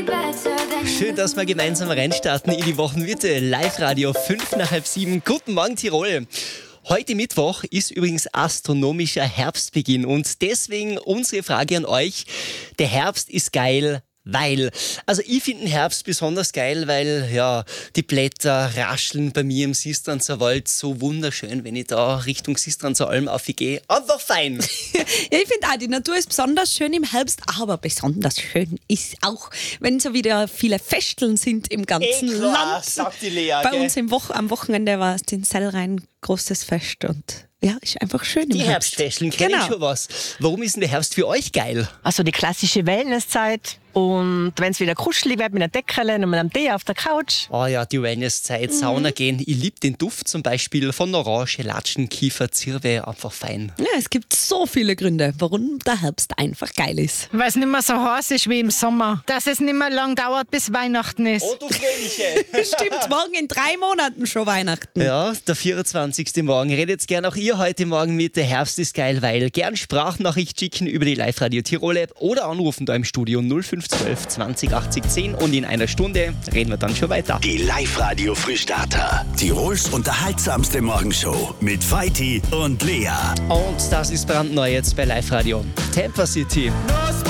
Schön, dass wir gemeinsam reinstarten in die Wochenmitte. Live-Radio 6:55. Guten Morgen, Tirol. Heute Mittwoch ist übrigens astronomischer Herbstbeginn und deswegen unsere Frage an euch. Der Herbst ist geil, weil. Also ich finde den Herbst besonders geil, weil ja die Blätter rascheln bei mir im Sistranzer Wald so wunderschön, wenn ich da Richtung Sistranzer Alm aufgehe. Einfach fein. Ja, ich finde auch, die Natur ist besonders schön im Herbst, aber besonders schön ist auch, wenn so wieder viele Festeln sind im ganzen klar, Land. sagt die Lea, Bei gell? uns am Wochenende war es in Sellrhein großes Fest und ja, ist einfach schön Die im Herbst. Herbstfesteln, kenne ich schon was. Warum ist denn der Herbst für euch geil? Also die klassische Wellnesszeit. Und wenn es wieder kuschelig wird mit einer Deckerle und mit einem Tee auf der Couch. Oh ja, die Wellnesszeit, Sauna gehen. Ich liebe den Duft zum Beispiel von Orange, Latschen, Kiefer, Zirbe, einfach fein. Ja, es gibt so viele Gründe, warum der Herbst einfach geil ist. Weil es nicht mehr so heiß ist wie im Sommer. Dass es nicht mehr lang dauert, bis Weihnachten ist. Oh, du Fröhliche! Stimmt, morgen in 3 Monaten schon Weihnachten. Ja, der 24. Morgen. Redet gern auch ihr heute Morgen mit. Der Herbst ist geil, weil gern Sprachnachricht schicken über die Live-Radio Tirol App oder anrufen da im Studio 0512 20 80 10 und in einer Stunde reden wir dann schon weiter. Die Live-Radio Frühstarter. Tirols unterhaltsamste Morgenshow mit Feiti und Lea. Und das ist brandneu jetzt bei Live-Radio. Tampa City. Nos